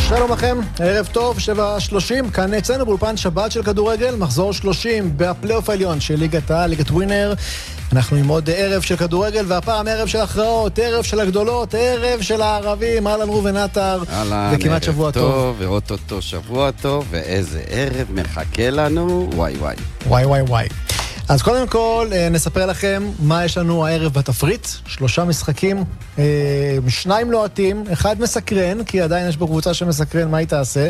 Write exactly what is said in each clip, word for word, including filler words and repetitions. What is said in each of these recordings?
שלום לכם, ערב טוב, שבע שלושים, כאן אצלנו באולפן שבת של כדורגל, מחזור שלושים בפלייאוף העליון של ליגת העל, ליגת ווינר. אנחנו עם עוד ערב של כדורגל, והפעם ערב של הכרעות, ערב של הגדולות, ערב של הערבים, אהלן ראובן עטר, וכמעט שבוע טוב. טוב, ואוטוטו שבוע טוב, ואיזה ערב מחכה לנו, וואי וואי. וואי וואי וואי. אז קודם כל נספר לכם מה יש לנו הערב בתפריט, שלושה משחקים, שניים לוהטים, אחד מסקרן, כי עדיין יש בו קבוצה שמסקרן, מה היא תעשה.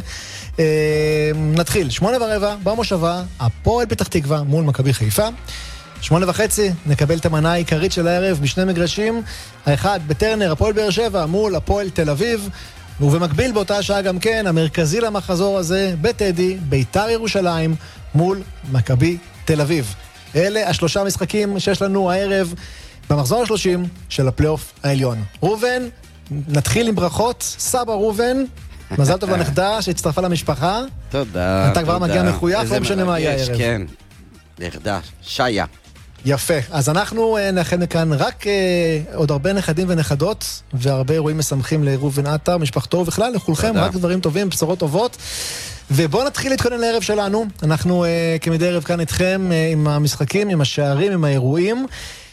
נתחיל, שמונה ורבע, במושבה, הפועל פתח תקווה מול מכבי חיפה. שמונה וחצי, נקבל את המנה העיקרית של הערב בשני מגרשים, האחד בטרנר, הפועל באר שבע מול הפועל תל אביב, ובמקביל באותה שעה גם כן, המרכזי למחזור הזה, בטדי, ביתר ירושלים מול מכבי תל אביב. אלה השלושה משחקים שיש לנו הערב במחזור השלושים של הפלייאוף העליון. ראובן, נתחיל עם ברכות. סבא ראובן, מזל טוב לנכדה שהצטרפה למשפחה. תודה. אתה כבר מגיע מחוייך, לא משנה מה יהיה הערב. כן, נכדה, שיה. יפה, אז אנחנו נאחל מכאן רק עוד הרבה נכדים ונכדות, והרבה אירועים משמחים לראובן עטר, משפחתו ובכלל, לכולכם, רק דברים טובים, בשורות טובות. ובואו נתחיל להתכונן לערב שלנו. אנחנו uh, כמדי ערב כאן איתכם uh, עם המשחקים, עם השערים, עם האירועים.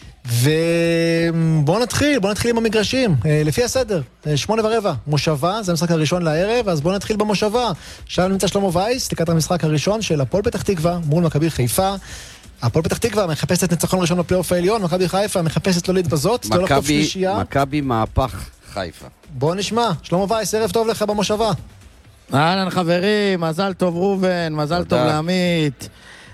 ובואו נתחיל, בואו נתחיל עם המגרשים. Uh, לפי הסדר, uh, שמונה ורבע, מושבה, זה המשחק הראשון לערב, אז בואו נתחיל במושבה. שם נמצא שלמה וייס, לקראת המשחק הראשון של הפועל פתח תקווה מול מכבי חיפה. הפועל פתח תקווה מחפשת ניצחון ראשון בפלייאוף העליון, מכבי חיפה מחפשת לא להתבזות, לא לחטוף שלישייה. מכבי מהפך חיפה. בואו נשמע, שלמה וייס, ערב טוב לך במושבה. אהלן חברים, מזל טוב ראובן, מזל טוב לעמית.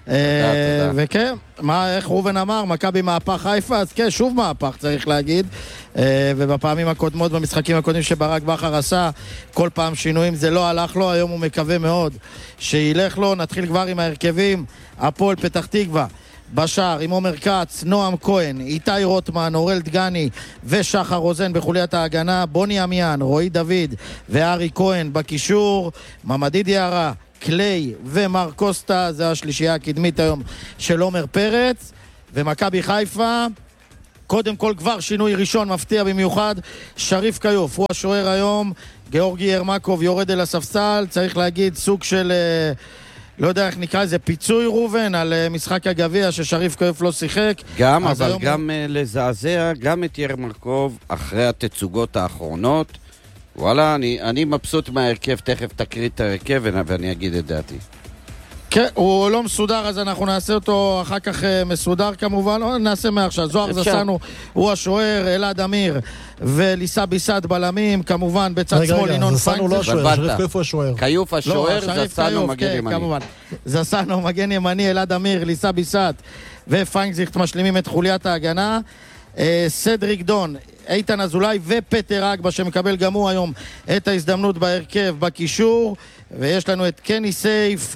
וכן, איך ראובן אמר, מכבי מהפך חיפה, אז כן, שוב מהפך צריך להגיד. ובפעמים הקודמות, במשחקים הקודמים שברק בכר עשה, כל פעם שינויים זה לא הלך לו, היום הוא מקווה מאוד שילך לו. נתחיל כבר עם ההרכבים. הפועל פתח תקווה בשער עם עומר כץ, נועם כהן, איתי רוטמן, אורל דגני ושחר רוזן בחוליית ההגנה, בוני אמיאן, רועי דוד וארי כהן בקישור, ממדי דיארה, קליי ומר קוסטה, זה השלישייה הקדמית היום של עומר פרץ. ומכבי חיפה, קודם כל כבר שינוי ראשון מפתיע במיוחד, שריף קיוף הוא השוער היום, גיאורגי ירמקוב יורד אל הספסל, צריך להגיד סוג של לא יודע איך נקרא איזה פיצוי ראובן על משחק הגביע ששריף קיוף לא שיחק. גם, אבל גם הוא... לזעזע גם את ירמקוב אחרי התצוגות האחרונות. וואלה, אני, אני מבסוט מההרכב, תכף תקריא את ההרכב ואני אגיד את דעתי. כן, הוא לא מסודר, אז אנחנו נעשה אותו אחר כך מסודר כמובן, או נעשה מעכשיו. זוהר זסנו הוא השוער, אלעד אמיר וליסה ביסד בלמים, כמובן בצד שמאל לינון פיינקזר. זסנו לא השוער, שריף קיוף הוא השוער. קיוף השוער, זסנו מגן ימני. זסנו מגן ימני, אלעד אמיר, ליסה ביסד ופיינקזר משלימים את חוליית ההגנה. סדריק דון, איתן אזולאי ופטר אגבה שמקבל גם הוא היום את ההזדמנות בהרכב בקישור. ויש לנו את קני סייף,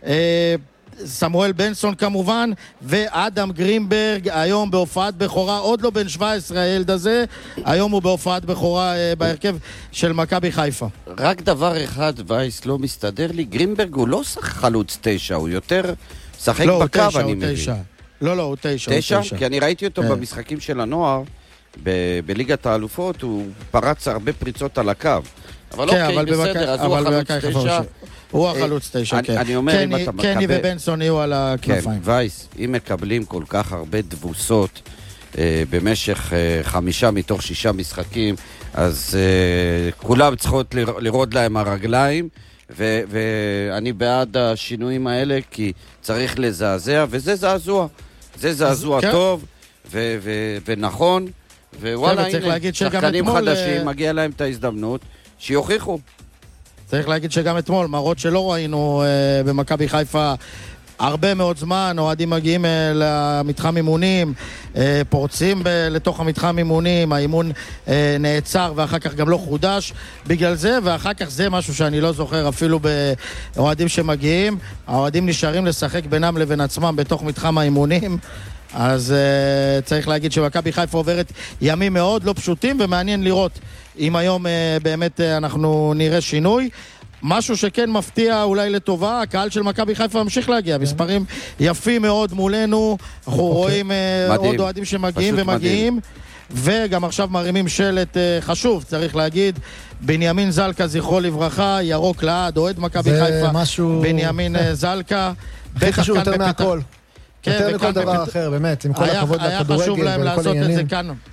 סמואל בנסון כמובן, ואדם גרינברג היום בהופעת בכורה, עוד לא בן שבע עשרה הילד הזה, היום הוא בהופעת בכורה בהרכב של מכבי חיפה. רק דבר אחד וייס לא מסתדר לי, גרינברג הוא לא חלוץ תשע, הוא יותר שחק לא, בקו, תשע, אני מבין. תשע. לא, לא, הוא תשע. תשע? הוא תשע. כי אני ראיתי אותו כן. במשחקים של הנוער, ב- בליגת האלופות, הוא פרץ הרבה פריצות על הקו. אבל כן, אוקיי, אבל בסדר, בבק... אז הוא החלוץ תשע. הוא החלוץ תשע, אני, כן. אני אומר, קני, אם אתה מקבל... קני ובנסון יהיו על הכנפיים. כן, וייס, אם מקבלים כל כך הרבה דבוסות אה, במשך אה, חמישה מתוך שישה משחקים, אז אה, כולם צריכות ל- לרוד להם הרגליים, ו- ואני בעד השינויים האלה, כי צריך לזעזע, וזה זעזוע. זה זעזוע כן. טוב ו- ו- ונכון, ווואלה, כן, הנה, שחקנים אתמול... חדשים, מגיע להם את ההזדמנות, שיוכיחו. צריך להגיד שגם אתמול, מראות שלא ראינו אה, במכבי חיפה הרבה מאוד זמן, אוהדים מגיעים אה, למתחם אימונים, אה, פורצים ב- לתוך המתחם אימונים, האימון אה, נעצר ואחר כך גם לא חודש בגלל זה, ואחר כך זה משהו שאני לא זוכר אפילו באוהדים שמגיעים, האוהדים נשארים לשחק בינם לבין עצמם בתוך מתחם האימונים. אז uh, צריך להגיד שמכבי חיפה עוברת ימים מאוד לא פשוטים, ומעניין לראות אם היום uh, באמת uh, אנחנו נראה שינוי. משהו שכן מפתיע אולי לטובה, הקהל של מכבי חיפה ממשיך להגיע, מספרים יפים מאוד מולנו, אנחנו רואים uh, עוד אוהדים שמגיעים ומגיעים. וגם עכשיו מרימים שלט חשוב, צריך להגיד, בנימין זלקה, זכרו לברכה, ירוק לעד, אוהד מכבי חיפה, משהו... בנימין זלקה. הכי חשוב יותר מהכל. יותר מכל דבר אחר, באמת, עם כל הכבוד לכדורגל ולכל העניינים.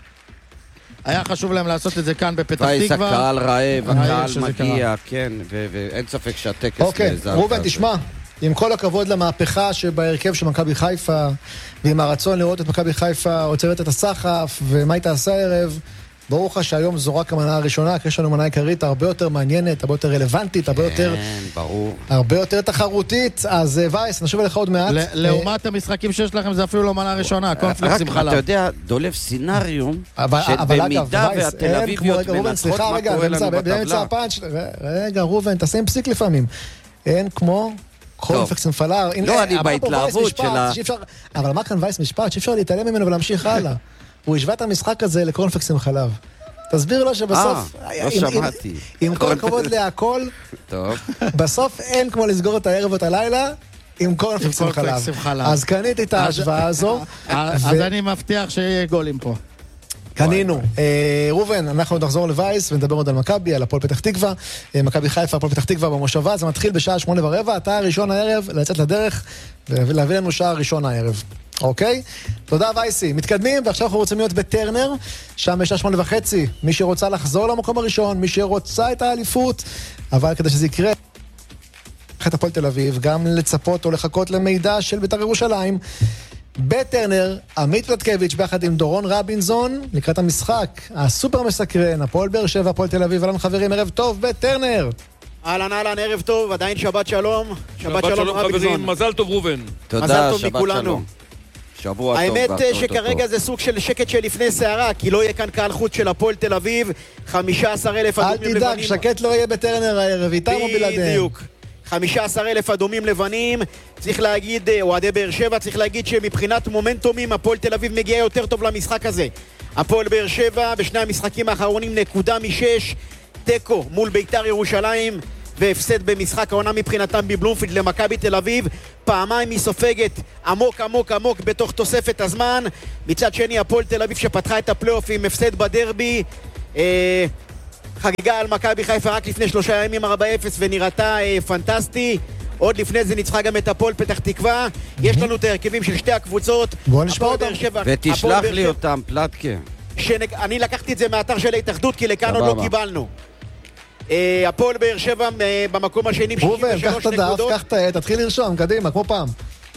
היה חשוב להם לעשות את זה כאן בפתח וייס, תקווה. הקהל רעב, הקהל מגיע, כן, ואין ספק שהטקס... אוקיי, רובן, תשמע, עם כל הכבוד למהפכה שבהרכב של מכבי חיפה, ועם הרצון לראות את מכבי חיפה עוצרת את הסחף, ומה היא תעשה הערב, ברור לך שהיום זו רק המנה הראשונה, כי יש לנו מנה עיקרית הרבה יותר מעניינת, הרבה יותר רלוונטית, הרבה יותר... כן, ברור. הרבה יותר תחרותית, אז וייס, נשוב אליך עוד מעט. לעומת המשחקים שיש לכם, זה אפילו לא מנה ראשונה, קונפלקס עם חלב. אתה יודע, דולף סינריום, שבמידה והתל אביביות מנצחות, מה קורה לנו בטבלה? רגע, רובן, תשים פסיק לפעמים. אין כמו... קורנפלקס עם פלאר. לא, אני בהתלהבות של ה... אבל אמר כאן וייס משפט, שאפשר להתעלם ממנו ולהמשיך הלאה. הוא השווה את המשחק הזה לקורנפלקס עם חלב. תסביר לו שבסוף... אה, לא שמעתי. עם כל הכבוד להכל, בסוף אין כמו לסגור את הערב ואת הלילה, עם קורנפלקס עם חלב. אז קניתי את ההשוואה הזו. אז אני מבטיח שיהיה גולים פה. קנינו. רובן, אנחנו נחזור לווייס ונדבר עוד על מכבי, על הפועל פתח תקווה. מכבי חיפה, הפועל פתח תקווה במושבה, זה מתחיל בשעה שמונה ורבע, אתה הראשון הערב, לצאת לדרך ולהביא לנו שעה ראשון הערב. אוקיי? תודה וייסי. מתקדמים, ועכשיו אנחנו רוצים להיות בטרנר, שם בשעה שמונה וחצי. מי שרוצה לחזור למקום הראשון, מי שרוצה את האליפות, אבל כדי שזה יקרה, את הפועל תל אביב, גם לצפות או לחכות למידע של בית"ר ירושלים, בטרנר, עמית פלטקביץ' ביחד עם דורון רבינזון, לקראת המשחק, הסופר מסקרן, הפועל באר שבע, הפועל תל אביב, אהלן חברים, ערב טוב בטרנר. אהלן אהלן, ערב טוב, עדיין שבת שלום. שבת שלום חברים, מזל טוב רובן. תודה, שבת שלום. שבוע טוב. האמת שכרגע זה סוג של שקט שלפני סערה, כי לא יהיה כאן קהל חוץ של הפועל תל אביב, חמישה עשר אלף אדומים לבנים. אל תדאג, שקט לא יהיה בטרנר הערב, איתם או בלעדיהם. בדיוק. חמישה עשר אלף אדומים לבנים, צריך להגיד, אוהדי באר שבע, צריך להגיד שמבחינת מומנטומים, הפועל תל אביב מגיע יותר טוב למשחק הזה. הפועל באר שבע בשני המשחקים האחרונים נקודה משש, טקו מול בית"ר ירושלים, והפסד במשחק העונה מבחינתם בבלומפילד למכבי תל אביב. פעמיים היא סופגת עמוק עמוק עמוק בתוך תוספת הזמן. מצד שני הפועל תל אביב שפתחה את הפלייאוף עם הפסד בדרבי, אה, חגיגה על מכבי חיפה רק לפני שלושה ימים ארבע אפס ונראתה אה, פנטסטי. עוד לפני זה ניצחה גם את הפועל פתח תקווה. יש לנו את ההרכבים של שתי הקבוצות. בוא נשמע אותם. ותשלח לי אותם, פלטקה. אני לקחתי את זה מהאתר של ההתאחדות, כי לכאן עוד לא קיבלנו. הפועל באר שבע במקום השני שישים ושלוש נקודות. רובן, קח את הדף, תתחיל לרשום, קדימה, כמו פעם.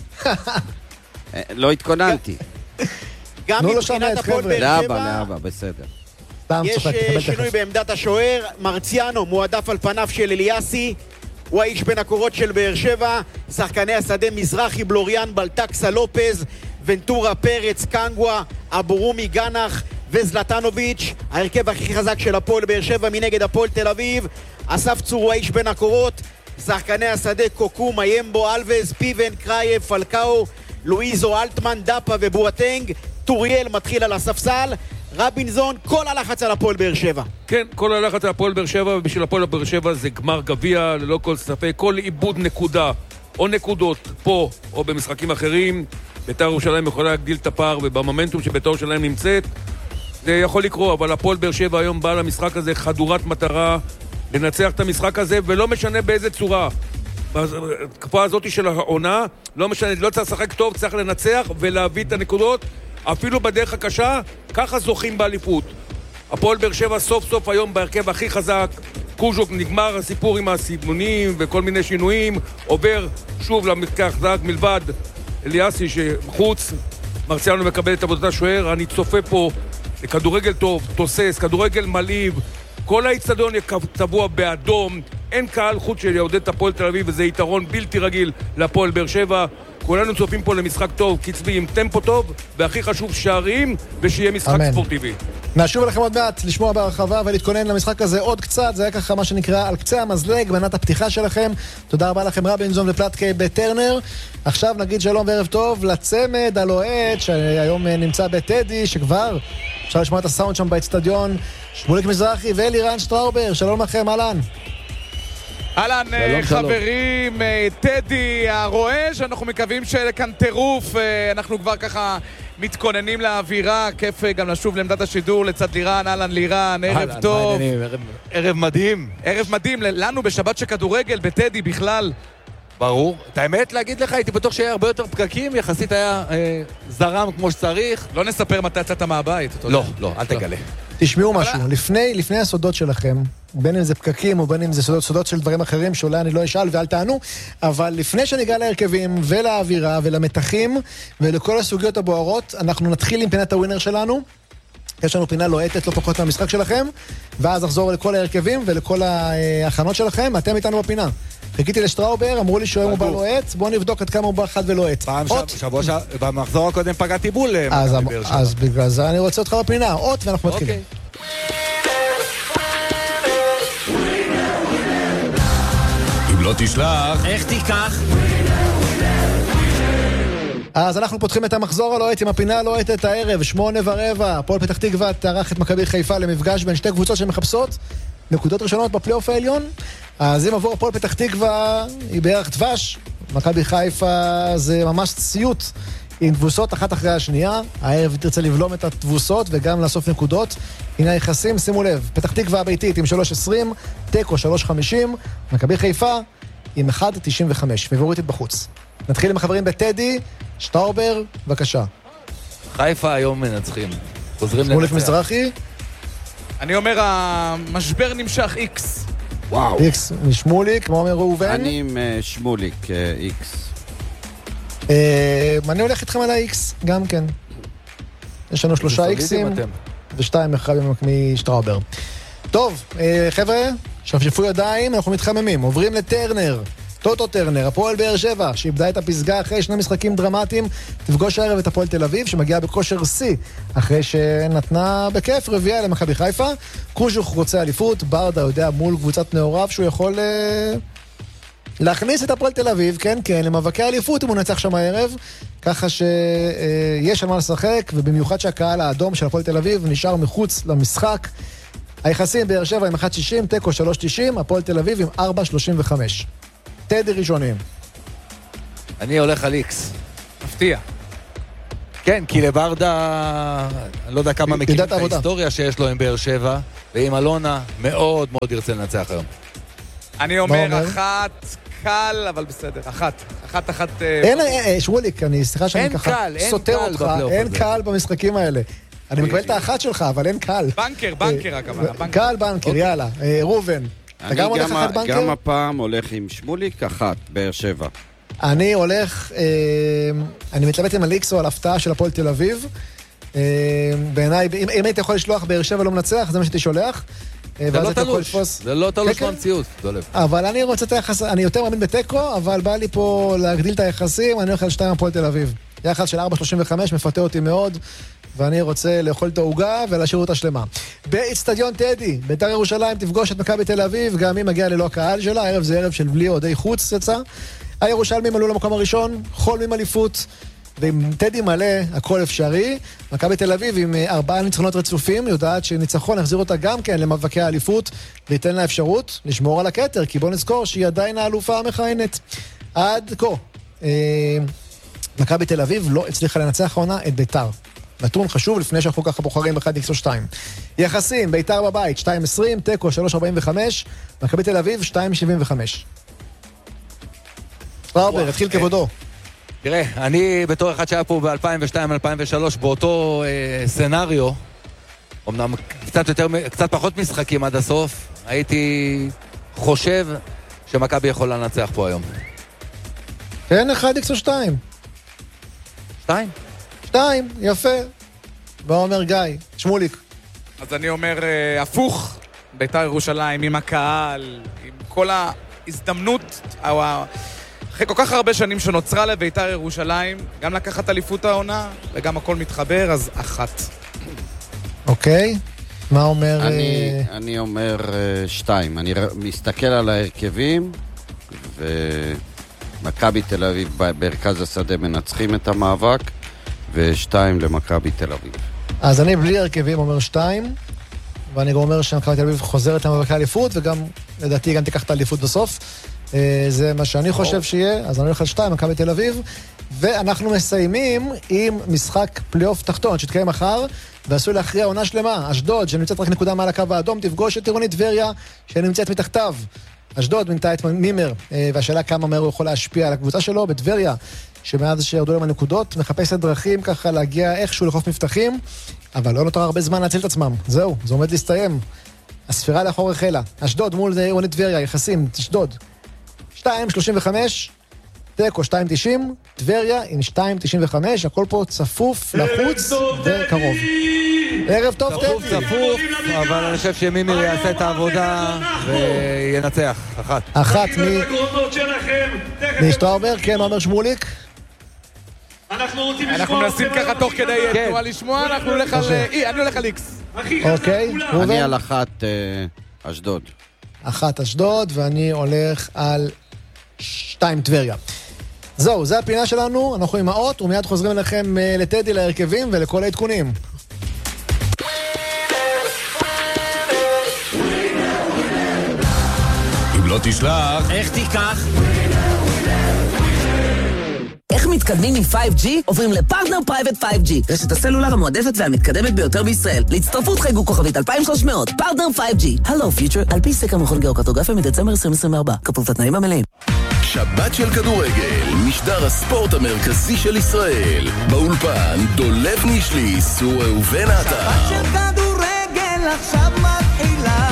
לא התכוננתי. גם מבחינת הפועל באר שבע... לאבא, לאבא, בסדר. יש שינוי בעמדת השוער, מרציאנו מועדף על פניו של אליאסי, הוא האיש בין הקורות של באר שבע, שחקני השדה מזרחי, בלוריאן, בלטקסה, לופז, ונטורה, פרץ, קנגווה, אבורומי, גנח וזלטנוביץ'. ההרכב הכי חזק של הפועל באר שבע מנגד הפועל תל אביב, אסף צור הוא האיש בין הקורות, שחקני השדה קוקו, מיימבו, אלווז, פיבן, קרייב, פלקאו, לואיזו, אלטמן, דאפה ובואטנג. טוריאל מתחיל על הספסל. רבינזון, כל הלחץ על הפועל באר שבע. כן, כל הלחץ על הפועל באר שבע, ובשביל הפועל באר שבע זה גמר גביע, ללא כל ספק. כל איבוד נקודה או נקודות פה או במשחקים אחרים, בית"ר ירושלים יכולה להגדיל את הפער, ובמומנטום שבית"ר ירושלים נמצאת זה יכול לקרות, אבל הפועל באר שבע היום בא למשחק הזה חדורת מטרה לנצח את המשחק הזה, ולא משנה באיזה צורה. בתקופה הזאת של העונה, לא משנה, לא צריך לשחק טוב, צריך לנצח ולהביא את הנקודות אפילו בדרך הקשה, ככה זוכים באליפות. הפועל באר שבע סוף סוף היום בהרכב הכי חזק, קוז'וק, נגמר הסיפור עם הסימונים וכל מיני שינויים, עובר שוב למרכז חזק מלבד אליאסי שחוץ, מרציאנו מקבל את עבודת השוער. אני צופה פה כדורגל טוב, תוסס, כדורגל מלאיב, כל האצטדיון צבוע באדום, אין קהל חוץ של יעודד את הפועל תל אביב, וזה יתרון בלתי רגיל לפועל באר שבע. כולנו צופים פה למשחק טוב, קצבי עם טמפו טוב, והכי חשוב שערים, ושיהיה משחק אמן. ספורטיבי. נשוב לכם עוד מעט לשמוע בהרחבה ולהתכונן למשחק הזה עוד קצת. זה היה ככה מה שנקרא על קצה המזלג, מנת הפתיחה שלכם. תודה רבה לכם רבינזון ופלטקה בטרנר. עכשיו נגיד שלום וערב טוב לצמד הלוהט שהיום נמצא בטדי, שכבר אפשר לשמוע את הסאונד שם באצטדיון. שמוליק מזרחי ואלירן שטראובר, שלום לכם, אהלן. אהלן חברים, טדי הרועש, אנחנו מקווים שכאן טירוף, אנחנו כבר ככה מתכוננים לאווירה, כיף גם לשוב לעמדת השידור לצד לירן, אהלן לירן, ערב טוב. ערב מדהים. ערב מדהים לנו בשבת שכדורגל, בטדי בכלל. ברור. את האמת, להגיד לך, הייתי בטוח שהיה הרבה יותר פקקים, יחסית היה אה, זרם כמו שצריך. לא נספר מתי יצאת מהבית. לא, לא, אל תגלה. תשמעו משהו, לפני, לפני הסודות שלכם, בין אם זה פקקים או בין אם זה סודות, סודות של דברים אחרים שאולי אני לא אשאל ואל תענו, אבל לפני שניגע להרכבים ולאווירה ולמתחים ולכל הסוגיות הבוערות, אנחנו נתחיל עם פינת הווינר שלנו. יש לנו פינה לוהטת לא פחות מהמשחק שלכם, ואז נחזור לכל ההרכבים ולכל ההכנות שלכם. אתם איתנו בפינה. חיכיתי לשטראובר, אמרו לי שהיום הוא בא לוהט, בואו נבדוק עד כמה הוא בא חד ולוהט. פעם שבוע במחזור הקודם פגעתי בול. אז בגלל זה אני רוצה אותך בפינה. אות ואנחנו מתחילים. אם לא תשלח, איך תיקח? אז אנחנו פותחים את המחזור הלוהט עם הפינה הלוהטת הערב, שמונה ורבע. הפועל פתח תקווה תארח את מכבי חיפה למפגש בין שתי קבוצות שמחפשות נקודות ראשונות בפלייאוף העליון. אז אם עבור הפועל פתח תקווה היא בערך דבש, מכבי חיפה זה ממש ציוט עם תבוסות אחת אחרי השנייה. הערב תרצה לבלום את התבוסות וגם לאסוף נקודות. הנה היחסים, שימו לב, פתח תקווה הביתית עם שלוש עשרים, טקו שלוש חמישים, מכבי חיפה עם אחד תשעים וחמש, פיבוריטית בחוץ. נתחיל עם החברים בטדי, שטראובר, בבקשה. חיפה היום מנצחים. חוזרים שמוליק מזרחי. אני אומר, המשבר נמשך איקס. וואו. איקס משמוליק, מה אומר ראובן? אני עם שמוליק איקס. אני הולך איתכם על האיקס, גם כן. יש לנו שלושה איקסים, ושתיים אחד משטראובר. טוב, חבר'ה, שפשפו ידיים, אנחנו מתחממים. עוברים לטרנר. טוטו טרנר, הפועל באר שבע, שאיבדה את הפסגה אחרי שני משחקים דרמטיים, תפגוש הערב את הפועל תל אביב, שמגיעה בכושר C, אחרי שנתנה בכיף רביעייה למכבי חיפה. קוז'וך רוצה אליפות, ברדה יודע מול קבוצת נאוריו שהוא יכול אה, להכניס את הפועל תל אביב, כן, כן, למאבקי אליפות אם הוא נצח שם הערב, ככה שיש על מה לשחק, ובמיוחד שהקהל האדום של הפועל תל אביב נשאר מחוץ למשחק. היחסים באר שבע עם אחד שישים, טקו שלוש תשעים, הפועל תל אביב עם ארבע שלושים וחמש. טדי ראשונים. אני הולך על איקס. מפתיע. כן, כי לברדה, אני לא יודע כמה מכיר את ההיסטוריה שיש לו עם באר שבע, ועם אלונה מאוד מאוד ירצה לנצח היום. אני אומר אחת, קל, אבל בסדר. אחת. אחת, אחת... אין, שמוליק, אני סליחה שאני ככה סותר אותך. אין קל במשחקים האלה. אני מקבל את האחת שלך, אבל אין קל. בנקר, בנקר הכוונה. קל, בנקר, יאללה. ראובן. אני גם, גם הפעם הולך עם שמוליק אחת, באר שבע. אני הולך, אה, אני מתלבט עם על איקס או על הפתעה של הפועל תל אביב. אה, בעיניי, אם, אם היית יכול לשלוח באר שבע לא מנצח, זה מה שאתה שולח. זה לא תלוש, זה לא תלוש במציאות. אבל אני רוצה את היחס, אני יותר מאמין בטקו, אבל בא לי פה להגדיל את היחסים, אני הולך על שתיים הפועל תל אביב. יחס של ארבע שלושים וחמש מפתה אותי מאוד. ואני רוצה לאכול את ההוגה ולהשאיר אותה שלמה. באצטדיון טדי, בית"ר ירושלים תפגוש את מכבי תל אביב, גם היא מגיעה ללא הקהל שלה, הערב זה ערב של בלי אוהדי חוץ יצא. הירושלמים עלו למקום הראשון, חולמים אליפות, ועם טדי מלא הכל אפשרי. מכבי תל אביב עם ארבעה ניצחונות רצופים, יודעת שניצחון יחזיר אותה גם כן למאבקי האליפות, וייתן לה אפשרות לשמור על הכתר, כי בוא נזכור שהיא עדיין האלופה המכהנת. עד כה, אה, מכבי תל אביב לא הצליחה לנצח העונה את בית"ר. נתון חשוב לפני שאנחנו ככה בוחרים אחד איקס או שתיים. יחסים, בית"ר בבית, שתיים עשרים, טקו שלוש ארבעים וחמש, מכבי תל אביב, שתיים שבעים וחמש. ראובר, התחיל כבודו. תראה, אני בתור אחד שהיה פה ב-אלפיים ושתיים אלפיים ושלוש, באותו אה, סנריו, אמנם קצת, יותר, קצת פחות משחקים עד הסוף, הייתי חושב שמכבי יכולה לנצח פה היום. כן, אחד איקס או שתיים. שתיים? שתיים, יפה. בא אומר גיא, שמוליק. אז אני אומר uh, הפוך, בית"ר ירושלים עם הקהל, עם כל ההזדמנות, אחרי כל כך הרבה שנים שנוצרה לבית"ר ירושלים, גם לקחת אליפות העונה וגם הכל מתחבר, אז אחת. אוקיי, מה אומר... אני, uh... אני אומר uh, שתיים, אני מסתכל על ההרכבים ומכבי תל אביב במרכז השדה מנצחים את המאבק, ושתיים למכבי תל אביב. אז אני בלי הרכבים אומר שתיים, ואני גם אומר שמכבי תל אביב חוזרת למאבקי אליפות, וגם, לדעתי, גם תיקח את האליפות בסוף. זה מה שאני חושב שיהיה, אז אני הולך על שתיים, מכבי תל אביב. ואנחנו מסיימים עם משחק פלייאוף תחתון שהתקיים מחר, ועשוי להכריע עונה שלמה. אשדוד, שנמצאת רק נקודה מעל הקו האדום, תפגוש את עירונית טבריה, שנמצאת מתחתיו. אשדוד מינתה את מימר, והשאלה כמה מהר הוא יכול להשפיע על הקבוצה שלו. בטבריה, שמאז שירדו להם הנקודות, מחפשת דרכים ככה להגיע איכשהו לחוף מבטחים, אבל לא נותר הרבה זמן להציל את עצמם. זהו, זה עומד להסתיים. הספירה לאחור החלה. אשדוד מול עירונית טבריה, יחסים, אשדוד. שתיים שלושים וחמש, תיקו שתיים תשעים, טבריה עם שתיים תשעים וחמש, הכל פה צפוף, לחוץ וקרוב. ערב טוב, צפוף, צפוף, אבל אני חושב שמימיר יעשה את העבודה וינצח. אחת. אחת משטראובר, כן, אומר שמוליק. אנחנו מנסים ככה תוך כדי תנועה לשמוע, אנחנו הולך על אי, אני הולך על איקס. אוקיי, אני על אחת אשדוד. אחת אשדוד, ואני הולך על שתיים טבריה. זהו, זה הפינה שלנו, אנחנו עם האות, ומיד חוזרים אליכם לטדי, להרכבים ולכל העדכונים. אם לא תשלח, איך תיקח? איך מתקדמים מ-פייב ג'י? עוברים לפרטנר פרייבט פייב ג'י, רשת הסלולר המועדפת והמתקדמת ביותר בישראל. להצטרפות חייגו כוכבית אלפיים ושלוש מאות, פרטנר פייב ג'י. הלו פיוטר, על פי סקר מכון גיאוקרטוגרפיה מדצמבר עשרים עשרים וארבע. כפוף לתנאים המלאים. שבת של כדורגל, משדר הספורט המרכזי של ישראל. באולפן, דולב נישלי, סור ראובן עטר. שבת של כדורגל עכשיו מתחילה.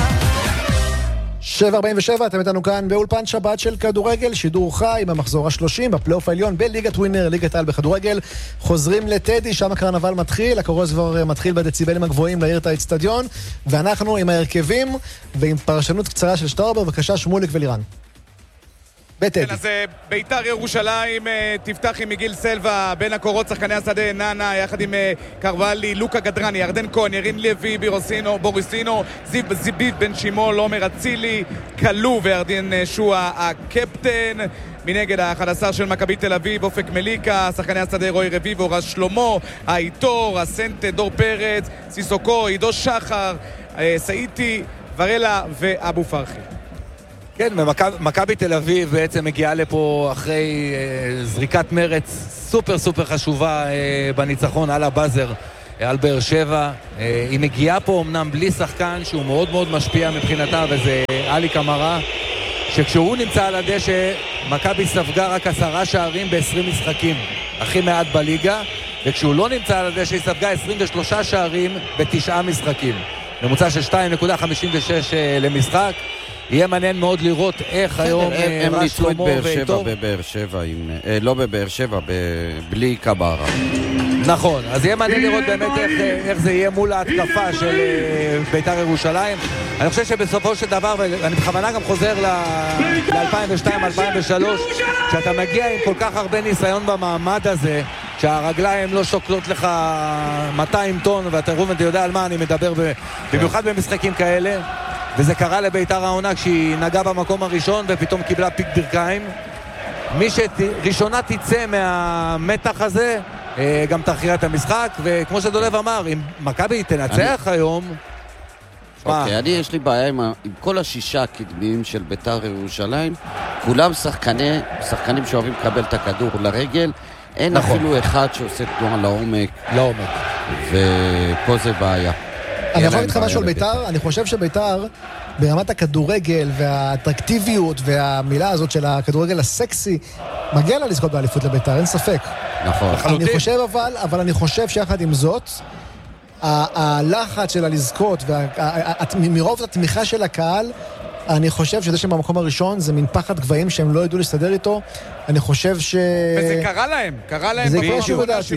שבע ארבעים ושבע, אתם איתנו כאן באולפן שבת של כדורגל, שידור חי במחזור השלושים, בפלייאוף העליון, בליגת ווינר, ליגת העל בכדורגל. חוזרים לטדי, שם הקרנבל מתחיל, הכרוז כבר מתחיל בדציבלים הגבוהים להעיר את האצטדיון, ואנחנו עם ההרכבים ועם פרשנות קצרה של שטראובר. בבקשה, שמוליק ולירן. בטדי. אז ביתר ירושלים תפתח עם מיגיל סלווה, בין הקורות שחקני השדה נאנה, יחד עם קרוולי, לוקה גדרני, ירדן כהן, ירין לוי, בירוסינו, בוריסינו, זיב זיבית, בן שימול, עומר אצילי, קלו וירדן שואה הקפטן. מנגד ה-אחד עשר של מכבי תל אביב, אופק מליקה, שחקני השדה רוי רביבו, רז שלמה, האיתור, הסנטה, דור פרץ, סיסוקו, עידו שחר, סאיטי, ורלה ואבו פרחי. כן, ומכבי תל אביב בעצם מגיעה לפה אחרי אה, זריקת מרץ סופר סופר חשובה אה, בניצחון על הבאזר, אה, על באר שבע. אה, היא מגיעה פה אמנם בלי שחקן שהוא מאוד מאוד משפיע מבחינתה, וזה אלי קמרה, שכשהוא נמצא על הדשא, מכבי ספגה רק עשרה שערים ב-עשרים משחקים, הכי מעט בליגה, וכשהוא לא נמצא על הדשא, היא ספגה עשרים ושלושה שערים בתשעה משחקים. ממוצע של שתיים נקודה חמישים ושש אה, למשחק. יהיה מעניין מאוד לראות איך היום הם ניצחו את באר שבע בבאר שבע, לא בבאר שבע, בלי קברה. נכון, אז יהיה מעניין לראות באמת איך זה יהיה מול ההתקפה של ביתר ירושלים. אני חושב שבסופו של דבר, ואני בכוונה גם חוזר ל-אלפיים ושתיים אלפיים ושלוש, כשאתה מגיע עם כל כך הרבה ניסיון במעמד הזה, שהרגליים לא שוקלות לך מאתיים טון, ואתה רואה ואתה יודע על מה אני מדבר, במיוחד במשחקים כאלה. וזה קרה לביתר העונה כשהיא נגעה במקום הראשון ופתאום קיבלה פיק ברכיים. מי שראשונה תצא מהמתח הזה גם תכריע את המשחק, וכמו שדולב אמר, אם מכבי תנצח היום... אוקיי, אני יש לי בעיה עם כל השישה הקדמיים של ביתר ירושלים, כולם שחקנים שאוהבים לקבל את הכדור לרגל, אין אפילו אחד שעושה תנועה לעומק. לעומק. ופה זה בעיה. אני יכול להגיד לך משהו על ביתר, אני חושב שביתר ברמת הכדורגל והאטרקטיביות והמילה הזאת של הכדורגל הסקסי מגיע לה לזכות באליפות לביתר, אין ספק. נכון. אני חושב אבל, אבל אני חושב שיחד עם זאת, הלחץ שלה לזכות ומרוב התמיכה של הקהל, אני חושב שזה שהם במקום הראשון זה מין פחד גבהים שהם לא ידעו להסתדר איתו. אני חושב ש... וזה קרה להם, קרה להם. זה קרה שוב לדעתי.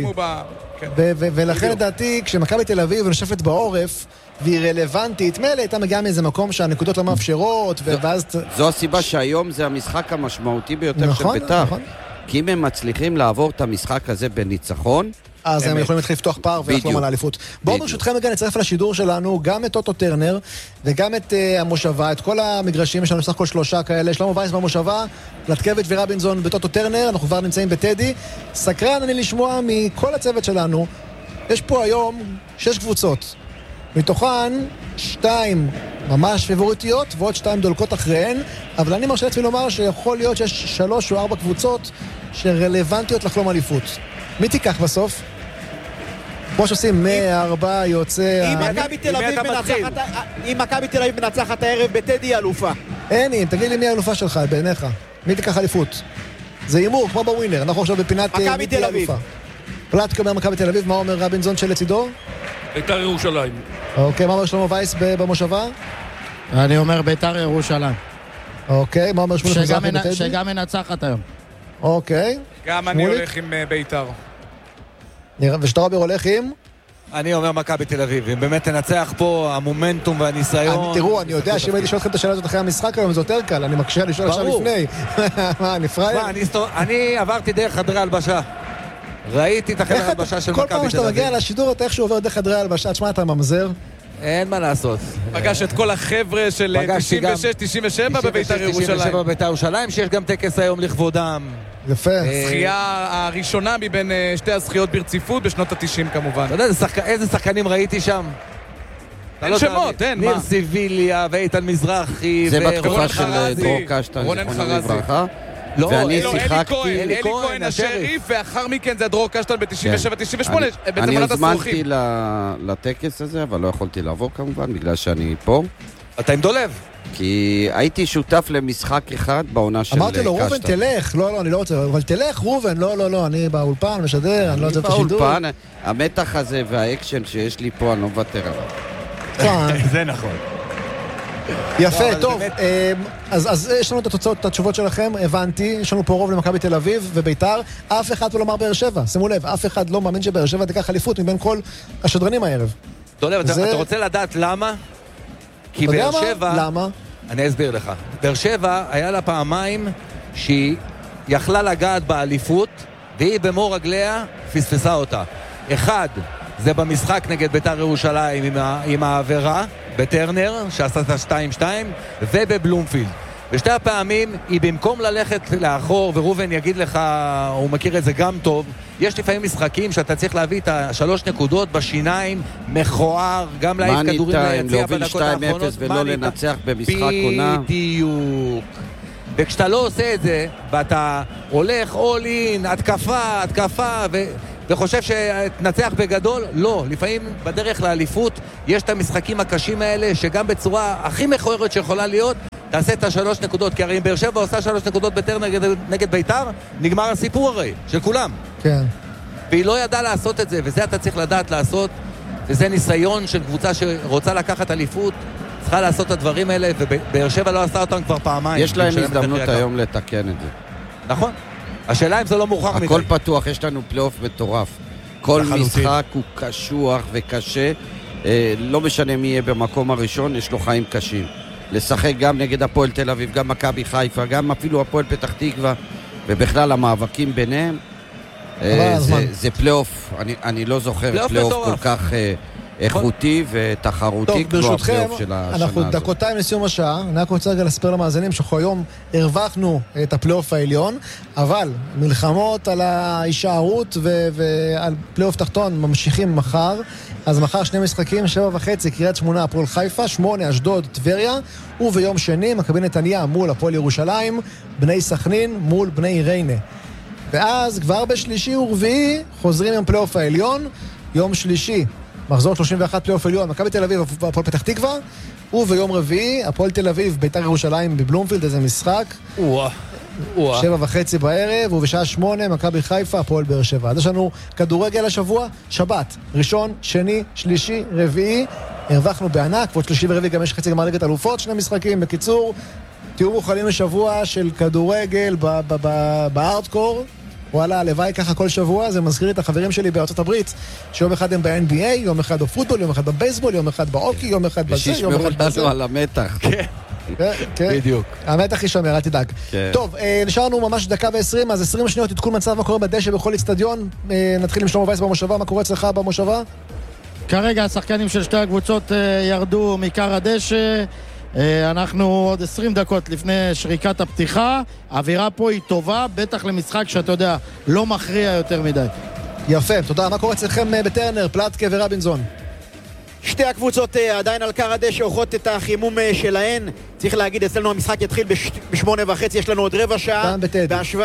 ולכן לדעתי, כשמכבי תל אביב נשפת בעורף, והיא רלוונטית, מלא הייתה מגיעה מאיזה מקום שהנקודות לא מאפשרות, ואז... זו הסיבה שהיום זה המשחק המשמעותי ביותר של ביתר. כי אם הם מצליחים לעבור את המשחק הזה בניצחון, אז הם יכולים להתחיל לפתוח פער ולחלום על האליפות. בואו ברשותכם רגע נצרף לשידור שלנו גם את אוטו טרנר וגם את המושבה, את כל המגרשים, יש לנו בסך הכל שלושה כאלה, שלמה וייס במושבה, לטקביץ' ורבינזון בטוטו טרנר, אנחנו כבר נמצאים בטדי. סקרן אני לשמוע מכל הצוות שלנו, יש פה היום שש קבוצות, מתוכן שתיים ממש פיבוריטיות ועוד שתיים דולקות אחריהן, אבל אני מרשה לעצמי לומר שיכול להיות שיש שלוש או ארבע קבוצות שרלוונטיות לחלום אליפות. מי תיקח בסוף? כמו שעושים מאה ארבע יוצא... אם מכבי תל אביב מנצחת... אם מכבי תל אביב מנצחת הערב בטדי אלופה. אין, אם תגיד לי מי האלופה שלך בעיניך. מי תיקח אליפות? זה אימור, כמו בווינר. אנחנו עכשיו בפינת... מכבי תל אביב. פלטקה אומר מכבי תל אביב, מה אומר רבינזון שלצידו? בית"ר ירושלים. אוקיי, מה אומר שלמה וייס במושבה? אני אומר בית"ר ירושלים. אוקיי, מה אומר שמוליק מזרחי בטדי? שגם מנצחת היום. אוקיי. גם אני הולך עם בית"ר. ושטראובר הולך עם? אני אומר מכבי תל אביב. אם באמת תנצח פה המומנטום והניסיון... תראו, אני יודע שאם הייתי שואל אתכם את השאלה הזאת אחרי המשחק היום, זה יותר קל, אני מקשה לשאול עכשיו לפני. מה, נפראי? אני עברתי דרך חדרי הלבשה. ראיתי את החדר הלבשה של מכבי תל אביב. כל פעם שאתה מגיע לשידור, אתה איכשהו עובר דרך חדרי הלבשה, תשמע, אתה ממזר. אין מה לעשות. פגש את כל החבר'ה של תשעים ושש תשעים ושבע בבית"ר ירושלים. תשעים ושבע בבית"ר ירושלים, שיש גם טקס היום לכבודם. יפה. זכייה הראשונה מבין שתי הזכיות ברציפות בשנות ה-תשעים כמובן. אתה יודע איזה שחקנים ראיתי שם? אין שמות, אין, מה? ניר סיביליה ואיתן מזרחי. זה בתקופה של דרור קשטן, זכרונו לברכה. ואני שיחקתי... אלי כהן השריף, ואחר מכן זה דרור קשטן ב-תשעים ושבע תשעים ושמונה. אני הזמנתי לטקס הזה, אבל לא יכולתי לעבור כמובן, בגלל שאני פה. אתה עם דולב? כי הייתי שותף למשחק אחד בעונה של קשטן. אמרתי לו, רובן תלך, לא, לא, אני לא רוצה, אבל תלך, רובן, לא, לא, לא, אני באולפן, משדר, אני לא רוצה את השידור. באולפן, המתח הזה והאקשן שיש לי פה, אני לא מוותר עליו. זה נכון. יפה, טוב, אז יש לנו את התוצאות, את התשובות שלכם, הבנתי, יש לנו פה רוב למכבי תל אביב וביתר, אף אחד לא אמר באר שבע, שימו לב, אף אחד לא מאמין שבאר שבע תיקח אליפות מבין כל השדרנים הערב. דולב, אתה רוצה לדעת למה? כי באר שבע... למה? אני אסביר לך. באר שבע היה לה פעמיים שהיא יכלה לגעת באליפות, והיא במו רגליה פספסה אותה. אחד, זה במשחק נגד בית"ר ירושלים עם, עם העבירה, בטרנר, שעשה את ה-שתיים שתיים, ובבלומפילד. בשתי הפעמים היא במקום ללכת לאחור, ורובן יגיד לך, הוא מכיר את זה גם טוב, יש לפעמים משחקים שאתה צריך להביא את השלוש נקודות בשיניים, מכוער, גם להעיף כדורים ליציע בדקות האחרונות. מה ניתן, להוביל שתיים אפס ולא לנצח במשחק עונה? בדיוק. וכשאתה לא עושה את זה, ואתה הולך all in, התקפה, התקפה, ו... וחושב שתנצח בגדול, לא. לפעמים בדרך לאליפות יש את המשחקים הקשים האלה, שגם בצורה הכי מכוערת שיכולה להיות, תעשה את השלוש נקודות, כי הרי אם באר שבע עושה שלוש נקודות בטר נגד, נגד ביתר, נגמר הסיפור הרי, של כולם. כן. והיא לא ידעה לעשות את זה, וזה אתה צריך לדעת לעשות, וזה ניסיון של קבוצה שרוצה לקחת אליפות, צריכה לעשות את הדברים האלה, ובאר שבע לא עשה אותם כבר פעמיים. יש להם הזדמנות היום לתקן את זה. נכון. השאלה אם זה לא מאוחר מדי. הכל פתוח, יש לנו פלייאוף מטורף. כל משחק הוא קשוח וקשה. לא משנה מי יהיה במקום הראשון, יש לו חיים קשים. לשחק גם נגד הפועל תל אביב, גם מכבי חיפה, גם אפילו הפועל פתח תקווה, ובכלל המאבקים ביניהם. זה פלייאוף, אני לא זוכר פלייאוף כל כך איכותי ותחרותי כמו הפלייאוף של השנה הזאת. אנחנו דקותיים לסיום השעה, אני רק רוצה רגע לספר למאזינים שאנחנו היום הרווחנו את הפלייאוף העליון, אבל מלחמות על ההישארות ועל פלייאוף תחתון ממשיכים מחר, אז מחר שני משחקים, שבע וחצי, קריית שמונה, הפועל חיפה, שמונה, אשדוד, טבריה, וביום שני, מכבי נתניה מול הפועל ירושלים, בני סכנין מול בני ריינה. ואז כבר בשלישי ורביעי חוזרים עם פלייאוף העליון, יום שלישי, מחזור שלושים ואחת פלייאוף עליון, מכבי תל אביב והפועל פתח תקווה, וביום רביעי, הפועל תל אביב, בית"ר ירושלים בבלומפילד, איזה משחק. וואו. שבע וחצי בערב, ובשעה שמונה, מכבי חיפה, הפועל באר שבע. אז יש לנו כדורגל השבוע, שבת, ראשון, שני, שלישי, רביעי, הרווחנו בענק, ועוד שלישי ורביעי גם יש חצי גמר ליגת אלופות, שני משחקים, בקיצור, תהיו מוכנים לשבוע של כדורגל בארדקור, וואלה, הלוואי ככה כל שבוע, זה מזכיר את החברים שלי בארצות הברית, שיום אחד הם ב-אן בי איי, יום אחד בפוטבול, יום אחד בבייסבול, יום אחד באוקי, יום אחד בזה, יום אחד בזה. ושישמעו לנו על המתח. כן, בדיוק. המתח יישמר, אל תדאג. טוב, נשארנו ממש דקה ועשרים, אז עשרים שניות עדכון מצב מה קורה בדשא בכל אצטדיון. נתחיל עם שלמה וייס במושבה, מה קורה אצלך במושבה? כרגע השחקנים של שתי הקבוצות ירדו מכר הדשא. אנחנו עוד עשרים דקות לפני שריקת הפתיחה. האווירה פה היא טובה, בטח למשחק שאתה יודע, לא מכריע יותר מדי. יפה, תודה. מה קורה אצלכם בטרנר, פלטקה ורבינסון? שתי הקבוצות עדיין על קר הדשא אוכלות את החימום שלהן. צריך להגיד, אצלנו המשחק יתחיל בשמונה וחצי, יש לנו עוד רבע שעה. גם בטדי. בהשוואה,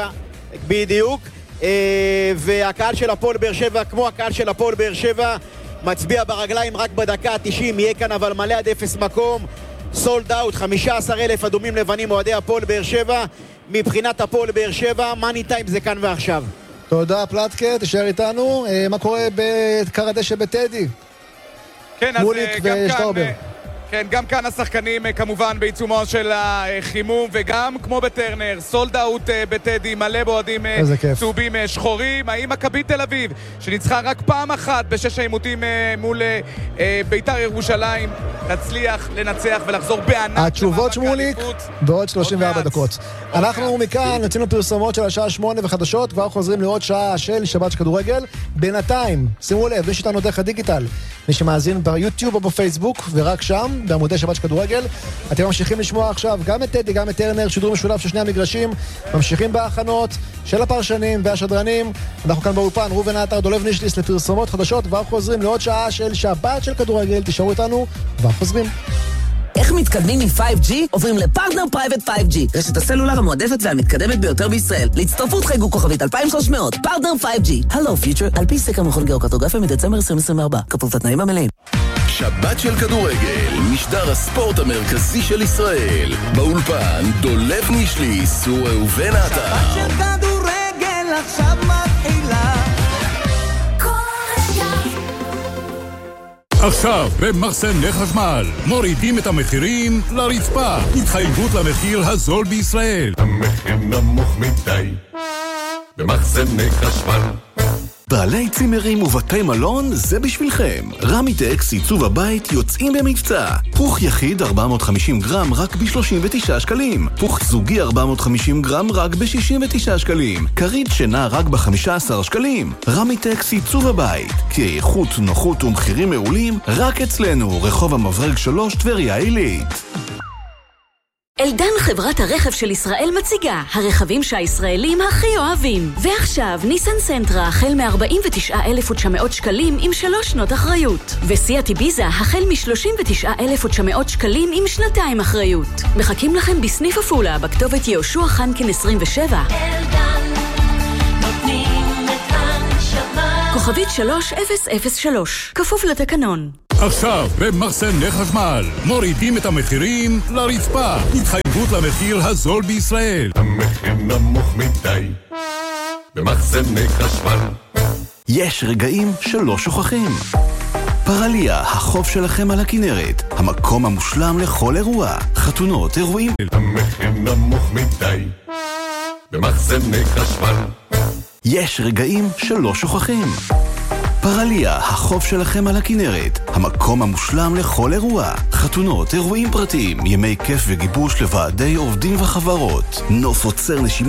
בדיוק. והקהל של הפועל באר שבע, כמו הקהל של הפועל באר שבע, מצביע ברגליים רק בדקה ה-תשעים. יהיה כאן אבל מלא עד אפס מקום. סולד אאוט, חמישה עשר אלף אדומים לבנים אוהדי הפועל באר שבע. מבחינת הפועל באר שבע, מאני טיים זה כאן ועכשיו. תודה פלטקה, תשאר איתנו. מה קורה בקר הדשא בטדי? כן, אז מוליק גם ושטאובר. כאן, כן, גם כאן השחקנים כמובן בעיצומו של החימום, וגם כמו בטרנר, סולד אאוט בטדי, מלא בועדים צהובים שחורים. האם מכבי תל אביב, שניצחה רק פעם אחת בשש העימותים מול בית"ר ירושלים, תצליח לנצח ולחזור בענק? התשובות שמוליק בעוד שלושים וארבע דקות. אנחנו מכאן יוצאים לפרסומות של השעה שמונה וחדשות, כבר חוזרים לעוד שעה של שבת כדורגל. בינתיים, שימו לב, יש איתנו דרך הדיגיטל, מי שמאזין ביוטיוב או בפייסבוק, ורק שם בעמודי שבת כדורגל. אתם ממשיכים לשמוע עכשיו גם את טדי, גם את טרנר, שידור משולב של שני המגרשים, ממשיכים בהכנות של הפרשנים והשדרנים. אנחנו כאן באולפן, ראובן עטר, דולב נישליס, לפרסומות חדשות, כבר חוזרים לעוד שעה של שבת של כדורגל. תשארו איתנו, כבר חוזרים. איך מתקדמים מ-פייב ג'י? עוברים לפרטנר פרייבט פייב ג'י, רשת הסלולר המועדפת והמתקדמת ביותר בישראל. להצטרפות חייגו כוכבית אלפיים ושלוש מאות, פרטנר פייב ג'י. הלו פיוטר, על פי סקר מכון גיאוקרטוגרפיה מדצמבר עשרים עשרים וארבע, כפוף לתנאים המלאים. שבת של כדורגל, משדר הספורט המרכזי של ישראל. באולפן, דולב נישליס וראובן עטר. שבת של כדורגל עכשיו מתחילה. עכשיו במחסני חשמל מורידים את המחירים לרצפה. התחייבות למחיר הזול בישראל. המחיר נמוך מדי במחסני חשמל. בעלי צימרים ובתי מלון, זה בשבילכם. רמיטקס עיצוב הבית יוצאים במבצע. פוך יחיד ארבע מאות וחמישים גרם רק ב-שלושים ותשעה שקלים. פוך זוגי ארבע מאות וחמישים גרם רק ב-שישים ותשעה שקלים. כרית שינה רק ב-חמישה עשר שקלים. רמיטקס עיצוב הבית. כי איכות, נוחות ומחירים מעולים רק אצלנו. רחוב המברג שלוש, טבריה עילית. אלדן, חברת הרכב של ישראל, מציגה הרכבים שהישראלים הכי אוהבים. ועכשיו ניסן סנטרה החל מ-ארבעים ותשעה אלף ותשע מאות שקלים עם שלוש שנות אחריות, וסיאט איביזה החל מ-שלושים ותשעה אלף ותשע מאות שקלים עם שנתיים אחריות. מחכים לכם בסניף עפולה בכתובת יהושע חנקין עשרים ושבע. אלדן, נותנים את הנשמה. כוכבית שלוש אפס אפס שלוש, כפוף לתקנון. עכשיו במחסני חשמל מורידים את המחירים לרצפה. התחייבות למחיר הזול בישראל. המחיר נמוך מדי במחסני חשמל. יש רגעים שלא שוכחים. פרליה, החוף שלכם על הכנרת, המקום המושלם לכל אירוע, חתונות, אירועים. המחיר נמוך מדי במחסני חשמל. יש רגעים שלא שוכחים. פרליה, החוף שלכם על הכנרת, המקום המושלם לכל אירוע, חתונות, אירועים פרטיים, ימי כיף וגיבוש לוועדי עובדים וחברות, נוף עוצר נשימה.